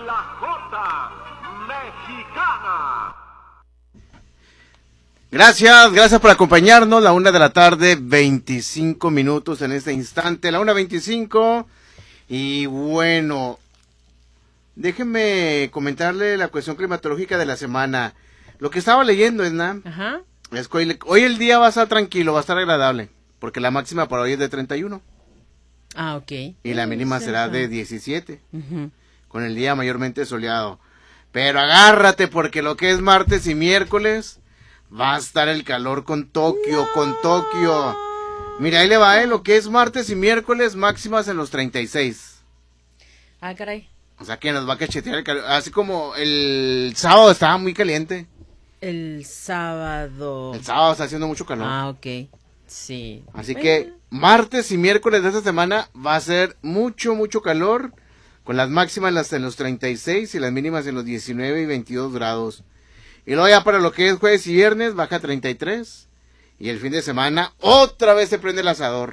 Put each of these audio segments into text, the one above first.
La Jota Mexicana. Gracias por acompañarnos, 1:00 p.m, 25 minutos en este instante, 1:25, y bueno, déjenme comentarle la cuestión climatológica de la semana. Lo que estaba leyendo, Edna, Ajá. es que hoy el día va a estar tranquilo, va a estar agradable, porque la máxima para hoy es de 31. Ah, ok. Y la mínima será de 17, Uh-huh. con el día mayormente soleado. Pero agárrate, porque lo que es martes y miércoles va a estar el calor con Tokio, Mira, ahí le va, lo que es martes y miércoles, máximas en los 36. Ah, caray. O sea que nos va a cachetear el calor. Así como el sábado estaba muy caliente. El sábado. El sábado está haciendo mucho calor. Ah, ok. Sí. Así que martes y miércoles de esta semana va a ser mucho calor, con las máximas en los 36 y las mínimas en los 19 y 22 grados. Y luego ya para lo que es jueves y viernes baja a 33. Y el fin de semana otra vez se prende el asador.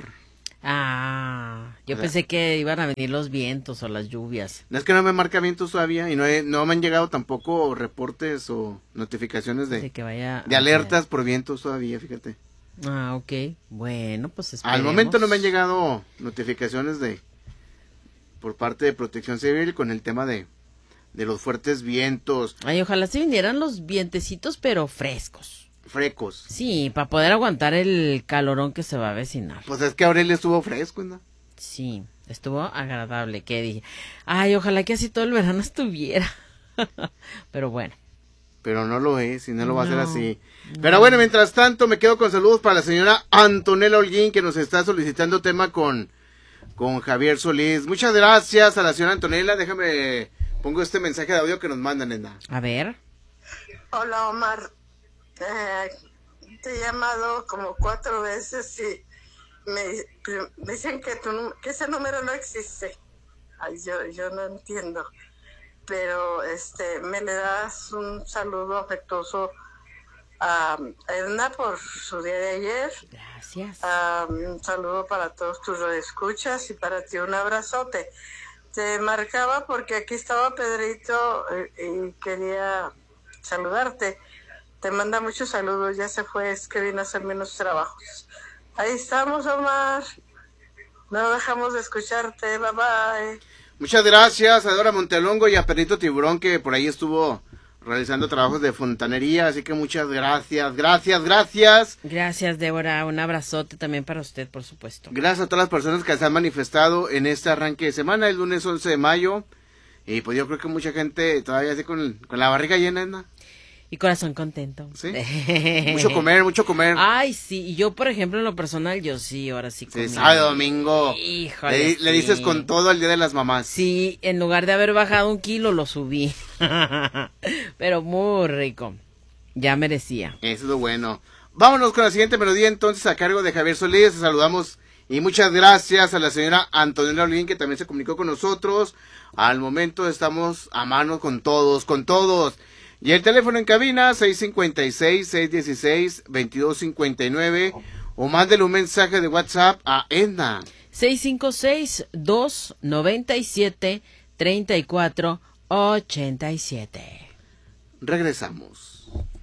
Ah, yo pensé que iban a venir los vientos o las lluvias. No es que no me marca vientos todavía y no me han llegado tampoco reportes o notificaciones de que vaya alertas por vientos todavía, fíjate. Ah, ok. Bueno, pues esperemos. Al momento no me han llegado notificaciones por parte de Protección Civil con el tema de los fuertes vientos. Ay, ojalá se vinieran los vientecitos, pero frescos. Frecos. Sí, para poder aguantar el calorón que se va a avecinar. Pues es que Aurelia estuvo fresco, ¿no? Sí, estuvo agradable, que dije. Ay, ojalá que así todo el verano estuviera. Pero bueno. Pero no lo es, y no lo va a hacer así. Pero bueno, mientras tanto me quedo con saludos para la señora Antonella Holguín, que nos está solicitando tema con Javier Solís. Muchas gracias a la señora Antonella. Déjame, pongo este mensaje de audio que nos mandan, Edna. A ver. Hola, Omar. Te he llamado como 4 veces y me dicen que ese número no existe. Ay, yo no entiendo. Pero me le das un saludo afectuoso a Edna por su día de ayer. Gracias. Un saludo para todos tus radioescuchas y para ti un abrazote. Te marcaba porque aquí estaba Pedrito y quería saludarte. Te manda muchos saludos, ya se fue, es que vino a hacer menos trabajos. Ahí estamos, Omar. No dejamos de escucharte, bye bye. Muchas gracias a Dora Montelongo y a Pedrito Tiburón, que por ahí estuvo realizando trabajos de fontanería, así que muchas gracias. Gracias, Débora, un abrazote también para usted, por supuesto. Gracias a todas las personas que se han manifestado en este arranque de semana, el lunes 11 de mayo, y pues yo creo que mucha gente todavía así con la barriga llena, ¿no? Y corazón contento. Sí. Mucho comer. Ay, sí. Y yo, por ejemplo, en lo personal, yo sí, ahora sí comí. Sí, sábado, domingo. Híjole, le dices con todo el Día de las Mamás. Sí, en lugar de haber bajado 1 kilo, lo subí. Pero muy rico. Ya merecía. Eso es lo bueno. Vámonos con la siguiente melodía, entonces, a cargo de Javier Solís. Saludamos y muchas gracias a la señora Antonella Olguín, que también se comunicó con nosotros. Al momento estamos a mano con todos. Y el teléfono en cabina, 656-616-2259, o mándele un mensaje de WhatsApp a Edna. 656-297-3487. Regresamos.